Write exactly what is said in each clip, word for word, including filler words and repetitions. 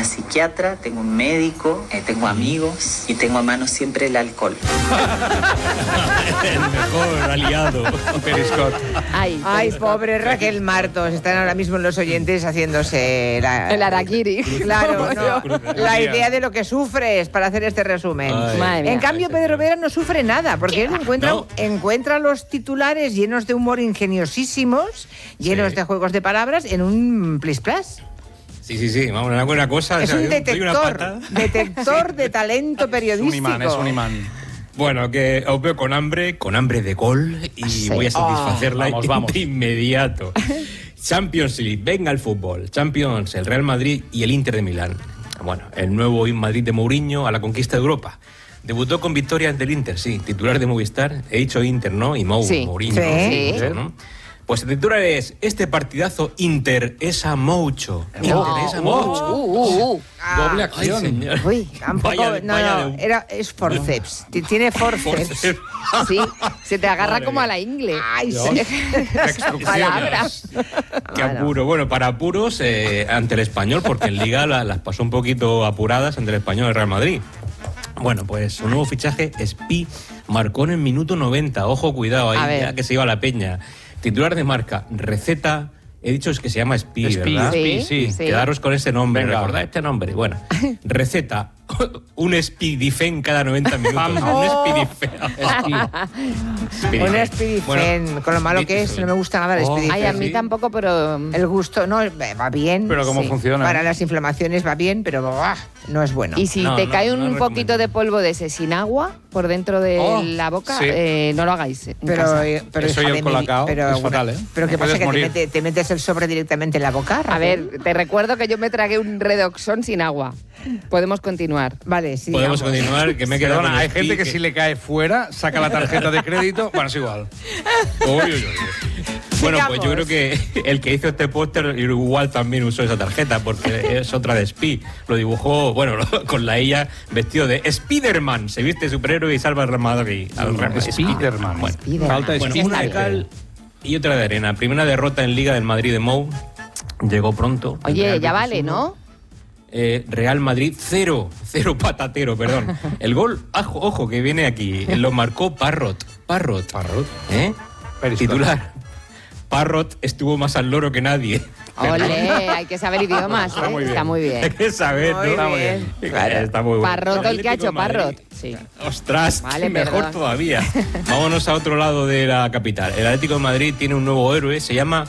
una psiquiatra, tengo un médico, eh, tengo amigos y tengo a mano siempre el alcohol. El mejor aliado, Pérez Scott. Ay, Ay, pobre Raquel Martos. Están ahora mismo los oyentes haciéndose la, el harakiri. Claro, no, la idea de lo que sufres para hacer este resumen. Ay. Madre mía. En cambio, Pedro Vera no sufre nada, porque él encuentra, No. encuentra los titulares llenos de humor ingeniosísimos, llenos Sí. de juegos de palabras, en un plis plas. Sí, sí, sí, vamos, una buena cosa. Es o sea, un yo doy una detector, pata. detector de talento Es periodístico. un imán, es un imán. Bueno, que os veo con hambre, con hambre de gol y Sí. voy a satisfacerla Oh, vamos, vamos. de inmediato. Champions League, venga el fútbol. Champions, el Real Madrid y el Inter de Milán. Bueno, el nuevo Madrid de Mourinho a la conquista de Europa. Debutó con victoria ante el Inter, sí, titular de Movistar. He dicho Inter, ¿no? Y Mou, Sí. Mourinho. Sí. ¿no? Eso, ¿no? Pues el titular es: este partidazo Inter esa mucho. Inter esa Uh, mucho. uh, uh. Ah, Doble Ay, acción. señor. Uy, tampoco, Vaya de- no, vaya no, de- era, es forceps, T- tiene forceps. Forceps. Sí, se te agarra Madre como a mía. la ingle. Ay, Dios. sí. Extrusiones. Palabras. Qué Ah, no. apuro. Bueno, para apuros eh, ante el Español, porque en Liga la- las pasó un poquito apuradas ante el Español del Real Madrid. Bueno, pues un nuevo fichaje, Spi, marcó en el minuto noventa. Ojo, cuidado A ahí, ver. ya que se iba la peña. Titular de marca, receta. He dicho es que se llama Spi, Spi, ¿verdad? Sí, sí. sí. Quedaros con ese nombre, Venga. recordad este nombre. Bueno, receta, un Spidifen cada noventa minutos. Oh. Un Spidifen. Un Spidifen, con lo malo que es, no me gusta nada el Oh. Spidifen. Ay, a mí Sí. tampoco, pero... El gusto, no, va bien. Pero cómo Sí. funciona. Para las inflamaciones va bien, pero ¡buah! No es bueno. Y si No, te no, cae no un es poquito recomendable. de polvo de ese sin agua por dentro de Oh, la boca, sí. eh, no lo hagáis en Pero, casa. eh, pero Eso y hija el de colacao mil- pero, es fatal, ¿eh? Pero ¿qué Puedes pasa? ¿Que te, morir. mete- te metes el sobre directamente en la boca? A Raquel? ver, te recuerdo que yo me tragué un redoxón sin agua. Podemos continuar. Vale, sí. Podemos vamos. continuar, que me he quedado Perdona, con hay Spi, gente que si le cae fuera, saca la tarjeta de crédito. Bueno, es igual. Uy, uy, uy. Bueno, pues yo creo que el que hizo este póster igual también usó esa tarjeta, porque es otra de Spi. Lo dibujó, bueno, con la ella vestido de Spiderman. Se viste superhéroe y salva al Real Madrid. Al Real Madrid. Spiderman. Bueno, Spiderman. Falta de bueno, Ya una está de bien. cal y otra de arena. Primera derrota en Liga del Madrid de Mou. Llegó pronto. El Oye, Real ya Betis vale, uno. ¿no? Eh, Real Madrid cero, cero patatero, perdón. El gol, ajo, ojo, que viene aquí, lo marcó Parrot. Parrot. Parrot. ¿Eh? Pérez Titular. Parrot estuvo más al loro que nadie. Ole, hay que saber idiomas, ¿eh? Está muy bien. Está muy Hay bien. que saber, Muy ¿no? bien. Está muy bien. Claro. Está muy bueno. Parrot, el que ha Atlético hecho de Madrid. Parrot. Sí. Ostras, Vale, mejor perdón. todavía. Vámonos a otro lado de la capital. El Atlético de Madrid tiene un nuevo héroe, se llama...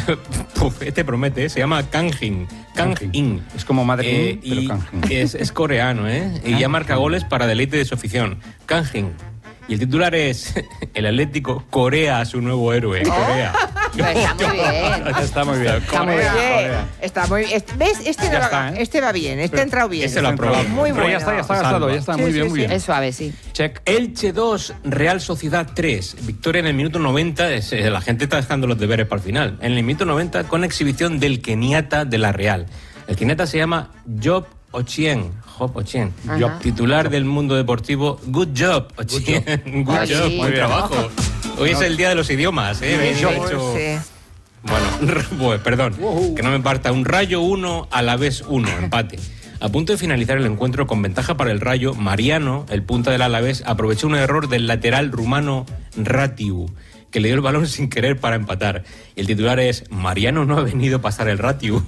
Puf, este promete, ¿eh? Se llama Kang In. Kang In. Es como Madrid, Eh, pero y Kang In. es, es coreano, ¿eh? Y ya marca goles para deleite de su afición. Kang In. Y el titular es: el Atlético Corea a su nuevo héroe. Corea. Pues está muy bien. Está muy bien. Está muy Oye, bien. está muy este- ¿Ves? Este, Ya no va, está, ¿eh? este va bien, este ha entrado bien. Ese lo ha aprobado. Muy Pero bueno. ya está, ya está Salva. gastado, ya está. Sí, Muy sí, bien, sí. muy bien. Es suave, sí. Check. Elche dos, Real Sociedad tres. Victoria en el minuto noventa. Es, eh, la gente está dejando los deberes para el final. En el minuto noventa, con exhibición del keniata de la Real. El keniata se llama Job Ochien. Job Ochien. Ajá. Job, titular del mundo deportivo. Good job, Ochien. Good Ah, job. sí. Buen trabajo. Hoy es el día de los idiomas, ¿eh? Habéis Yo, hecho- sí. Bueno, bueno, perdón, que no me parta. Un Rayo uno, a la vez uno, empate. A punto de finalizar el encuentro con ventaja para el Rayo, Mariano, el punta del Alavés, aprovechó un error del lateral rumano Ratiu, que le dio el balón sin querer para empatar. Y el titular es: Mariano no ha venido a pasar el Ratiu.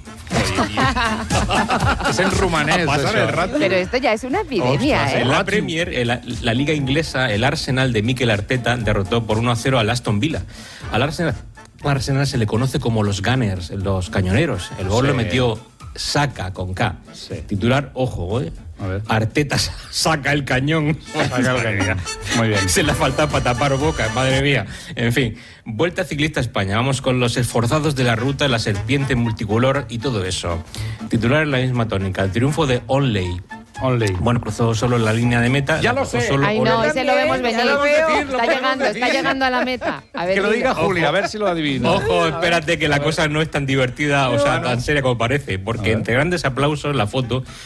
Es en rumanés. Pasar eso. el Ratiu. Pero esto ya es una epidemia, Ostras, ¿eh? en la Premier, en la, la Liga Inglesa, el Arsenal de Mikel Arteta derrotó por uno a cero al Aston Villa. Al Arsenal, al Arsenal se le conoce como los Gunners, los cañoneros. El gol Sí. lo metió Saka con K. Sí. Titular, ojo, ¿eh? A ver. Arteta saca el cañón. Saca el cañón. Muy bien. Se le falta para tapar boca, madre mía. En fin, Vuelta Ciclista a España. Vamos con los esforzados de la ruta, la serpiente multicolor y todo eso. Titular en la misma tónica. El triunfo de Onley. Only. Bueno, cruzó solo la línea de meta. Ya lo cruzó sé. solo Ay, por no, el- ese lo vemos Ya venir. lo veo. Lo Está podemos llegando, está decir. llegando a la meta. A ver, Que lo dilo. diga Juli, a ver si lo adivina. Ojo, espérate que la cosa no es tan divertida, o sea, tan seria como parece, porque entre grandes aplausos la foto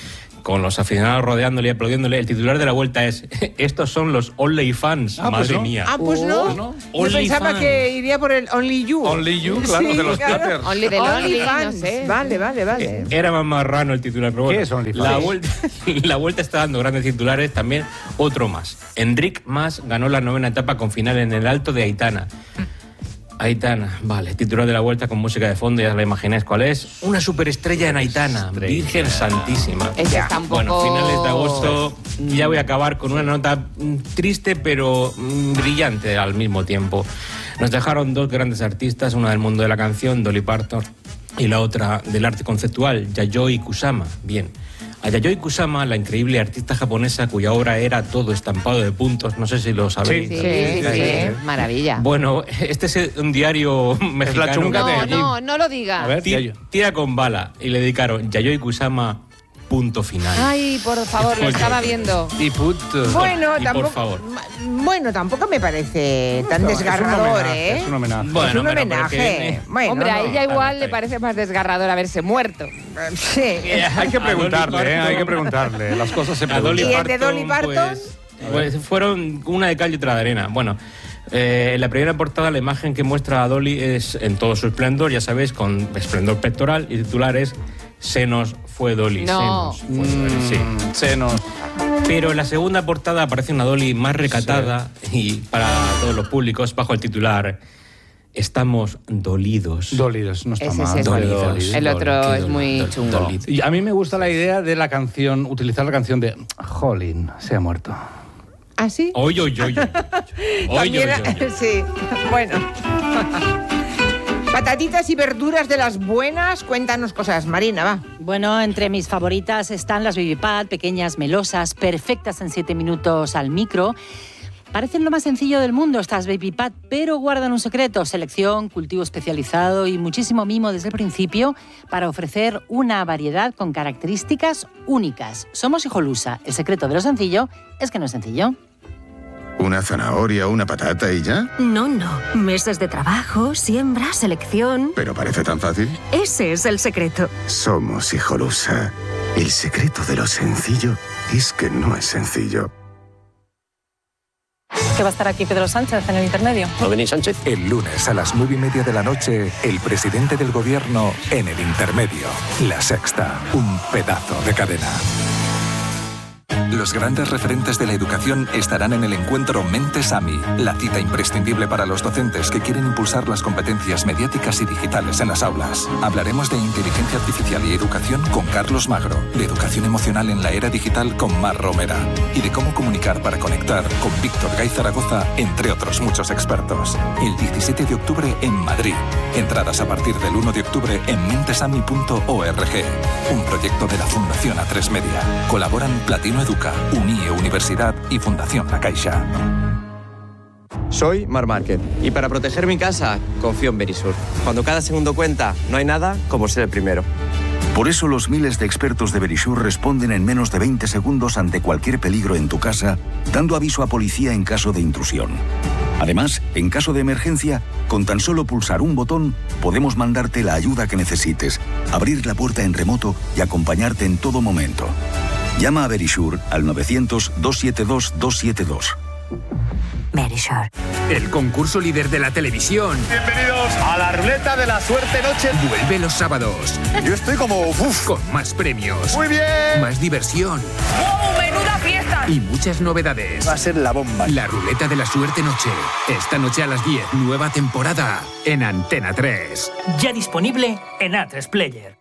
con los aficionados rodeándole y aplaudiéndole. El titular de la vuelta es: estos son los Only Fans. Ah, Madre pues no. mía. Ah, pues no. Oh, no. Yo Only pensaba fans. que iría por el Only You. Only You, claro, Sí, de los claro. Platters. Only the Only Lonely, no Fans. sé. Vale, vale, vale. Era más marrano el titular, pero bueno. ¿Qué es OnlyFans? La Sí. vuelta, la vuelta está dando grandes titulares, también otro más. Enric Mas ganó la novena etapa con final en el Alto de Aitana. Aitana, vale, titular de la vuelta con música de fondo, ya la imagináis cuál es. Una superestrella en Aitana, Virgen Santísima. Ese está un poco... Bueno, finales de agosto, ya voy a acabar con una nota mm, triste pero mm, brillante al mismo tiempo. Nos dejaron dos grandes artistas, una del mundo de la canción, Dolly Parton, y la otra del arte conceptual, Yayoi Kusama. Bien, a Yayoi Kusama, la increíble artista japonesa cuya obra era todo estampado de puntos, no sé si lo sabéis. Sí, sí, sí, sí. Maravilla. Bueno, este es un diario mexicano. chunga No, de no, allí. no lo diga. A ver, Ti- Yayo. Tira con bala y le dedicaron Yayoi Kusama, punto final. Ay, por favor, lo estaba viendo. Y put... Bueno, y por tampoco, favor. bueno, tampoco me parece tan No, desgarrador, es un homenaje, ¿eh? es un homenaje. Bueno, es un pero- pero homenaje. que- Bueno, Hombre, a no. ella igual está le parece más desgarrador haberse muerto. Sí. Hay que preguntarle, A Dolly ¿eh? Hay que Parton. preguntarle. Las cosas se A Dolly preguntan. ¿Y el de Dolly Parton? Pues, pues fueron una de cal y otra de arena. Bueno, eh, en la primera portada la imagen que muestra a Dolly es en todo su esplendor, ya sabéis, con esplendor pectoral, y titular es Senos fue Dolly. No. Senos fue Dolly, sí. Mm, senos. Pero en la segunda portada aparece una Dolly más recatada y para todos los públicos bajo el titular Estamos dolidos. Dolidos, no está Ese mal. sí es Dolidos. bonito. El otro Qué es dolor, muy dol- chungo. dolido. Y a mí me gusta la idea de la canción, utilizar la canción de Jolín, se ha muerto. ¿Ah, sí? Oy, oy, oy, oy. Oy, También, oy, oy, oy. sí. Bueno. Patatitas y verduras de las buenas. Cuéntanos cosas, Marina, va. Bueno, entre mis favoritas están las Baby Pat, pequeñas, melosas, perfectas en siete minutos al micro. Parecen lo más sencillo del mundo estas Baby Pat, pero guardan un secreto: selección, cultivo especializado y muchísimo mimo desde el principio para ofrecer una variedad con características únicas. Somos Hijolusa. El secreto de lo sencillo es que no es sencillo. ¿Una zanahoria, una patata y ya? No, no. Meses de trabajo, siembra, selección. ¿Pero parece tan fácil? Ese es el secreto. Somos Hijolusa. El secreto de lo sencillo es que no es sencillo. Que va a estar aquí Pedro Sánchez en el intermedio. ¿No venís, Sánchez? El lunes a las nueve y media de la noche, el presidente del gobierno en el intermedio. La Sexta, un pedazo de cadena. Los grandes referentes de la educación estarán en el encuentro Mentes AMI, la cita imprescindible para los docentes que quieren impulsar las competencias mediáticas y digitales en las aulas. Hablaremos de inteligencia artificial y educación con Carlos Magro, de educación emocional en la era digital con Mar Romera y de cómo comunicar para conectar con Víctor Gay Zaragoza, entre otros muchos expertos. El diecisiete de octubre en Madrid. Entradas a partir del uno de octubre en mentesami punto org. Un proyecto de la Fundación A tres Media. Colaboran Platino Educa, Unie Universidad y Fundación La Caixa. Soy Mar Márquez y para proteger mi casa confío en Verisur. Cuando cada segundo cuenta, no hay nada como ser el primero. Por eso los miles de expertos de Verisur responden en menos de veinte segundos ante cualquier peligro en tu casa, dando aviso a policía en caso de intrusión. Además, en caso de emergencia, con tan solo pulsar un botón, podemos mandarte la ayuda que necesites, abrir la puerta en remoto y acompañarte en todo momento. Llama a Verisur al novecientos, doscientos setenta y dos, doscientos setenta y dos. Verisur. El concurso líder de la televisión Bienvenidos a la ruleta de la suerte noche. vuelve los sábados. Yo estoy como uf. Con más premios, Muy bien. más diversión ¡Wow! ¡Menuda fiesta! y muchas novedades. Va a ser la bomba. La ruleta de la suerte noche. Esta noche a las diez, nueva temporada en Antena tres. Ya disponible en A tres Player.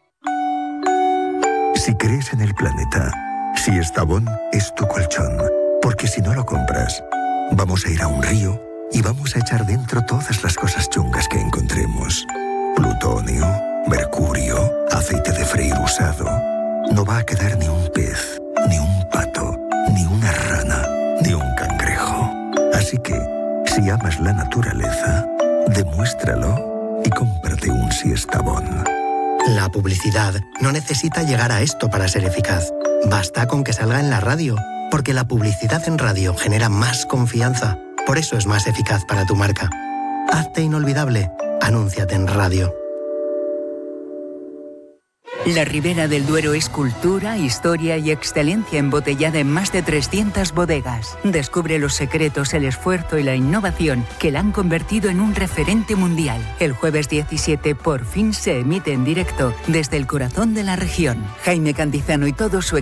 Si crees en el planeta, si Estabón es tu colchón, porque si no lo compras, vamos a ir a un río y vamos a echar dentro todas las cosas chungas que encontremos. Plutonio, mercurio, aceite de freír usado. No va a quedar ni un pez, ni un pato, ni una rana, ni un cangrejo. Así que, si amas la naturaleza, demuéstralo y cómprate un Siestabón. La publicidad no necesita llegar a esto para ser eficaz. Basta con que salga en la radio, porque la publicidad en radio genera más confianza. Por eso es más eficaz para tu marca. Hazte inolvidable. Anúnciate en radio. La Ribera del Duero es cultura, historia y excelencia embotellada en más de trescientas bodegas. Descubre los secretos, el esfuerzo y la innovación que la han convertido en un referente mundial. El jueves diecisiete por fin se emite en directo desde el corazón de la región. Jaime Cantizano y todo su equipo